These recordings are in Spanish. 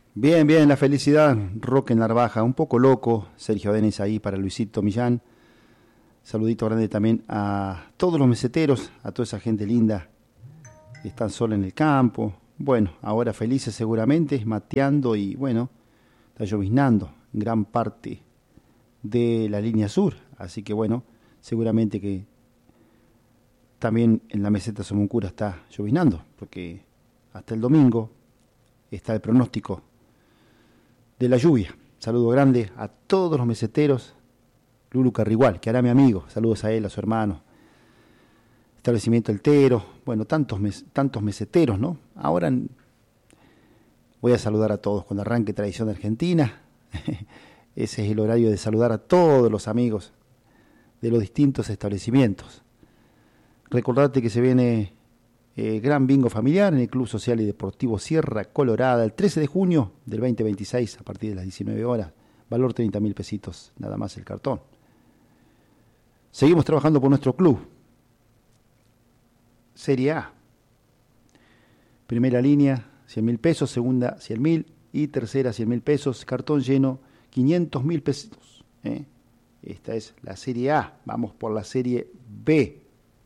Bien, bien, la felicidad, Roque Narvaja, un poco loco, Sergio Denis ahí para Luisito Millán. Saludito grande también a todos los meseteros, a toda esa gente linda que están sola en el campo. Bueno, ahora felices seguramente, mateando y bueno, está lloviznando en gran parte de la línea sur. Así que bueno, seguramente que también en la meseta Somoncura está lloviznando, porque hasta el domingo está el pronóstico de la lluvia. Saludo grande a todos los meseteros. Lulu Carrigual, que hará mi amigo. Saludos a él, a su hermano. Establecimiento Altero. Bueno, tantos meseteros, ¿no? Ahora voy a saludar a todos cuando arranque Tradición de Argentina. Ese es el horario de saludar a todos los amigos de los distintos establecimientos. Recordate que se viene gran bingo familiar en el Club Social y Deportivo Sierra Colorada el 13 de junio del 2026 a partir de las 19 horas. Valor 30.000 pesitos, nada más el cartón. Seguimos trabajando por nuestro club. Serie A. Primera línea, 100.000 pesos. Segunda, 100.000. Y tercera, 100.000 pesos. Cartón lleno, 500.000 pesos. Esta es la Serie A. Vamos por la Serie B.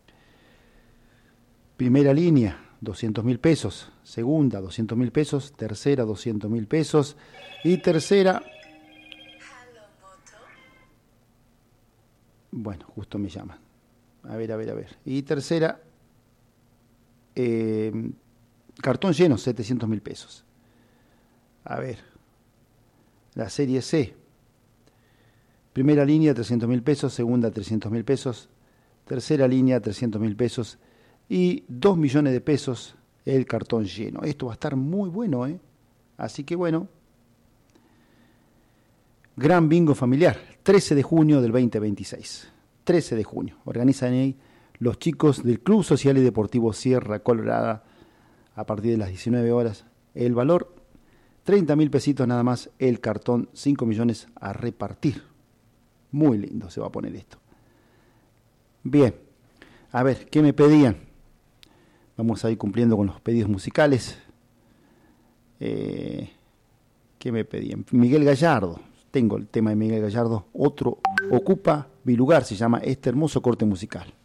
Primera línea, 200.000 pesos. Segunda, 200.000 pesos. Tercera, 200.000 pesos. Y tercera... Bueno, justo me llaman. A ver. Y tercera, cartón lleno, 700.000 pesos. A ver, la Serie C. Primera línea, 300.000 pesos. Segunda, 300.000 pesos. Tercera línea, 300.000 pesos. Y 2 millones de pesos el cartón lleno. Esto va a estar muy bueno, ¿eh? Así que bueno. Gran bingo familiar, 13 de junio del 2026. 13 de junio. Organizan ahí los chicos del Club Social y Deportivo Sierra Colorada a partir de las 19 horas. El valor, 30.000 pesitos nada más. El cartón, 5 millones a repartir. Muy lindo se va a poner esto. Bien. A ver, ¿qué me pedían? Vamos a ir cumpliendo con los pedidos musicales. ¿Qué me pedían? Miguel Gallardo. Tengo el tema de Miguel Gallardo. Otro ocupa mi lugar, se llama este hermoso corte musical.